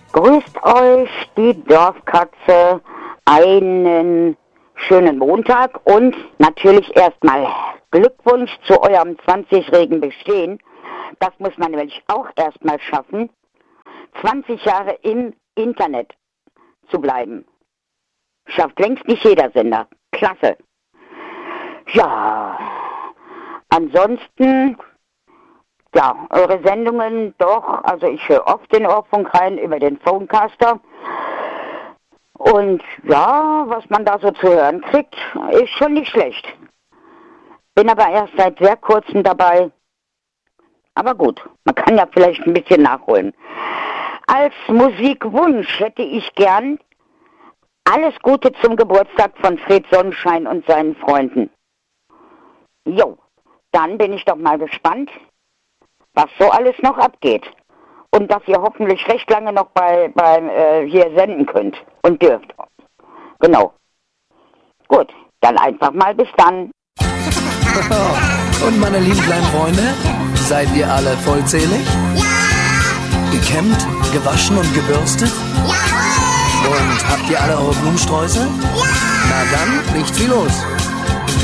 Grüßt euch, die Dorfkatze, einen schönen Montag und natürlich erstmal Glückwunsch zu eurem 20-jährigen Bestehen. Das muss man nämlich auch erstmal schaffen, 20 Jahre im Internet zu bleiben. Schafft längst nicht jeder Sender. Klasse. Ja, ansonsten... Ja, eure Sendungen doch, also ich höre oft den Ohrfunk rein über den Phonecaster. Und ja, was man da so zu hören kriegt, ist schon nicht schlecht. Bin aber erst seit sehr kurzem dabei. Aber gut, man kann ja vielleicht ein bisschen nachholen. Als Musikwunsch hätte ich gern alles Gute zum Geburtstag von Fred Sonnenschein und seinen Freunden. Jo, dann bin ich doch mal gespannt, was so alles noch abgeht. Und dass ihr hoffentlich recht lange noch beim hier senden könnt und dürft. Genau. Gut, dann einfach mal bis dann. Und meine lieben kleinen Freunde, seid ihr alle vollzählig? Ja! Gekämmt, gewaschen und gebürstet? Ja! Und habt ihr alle eure Blumensträuße? Ja! Na dann, nicht viel los.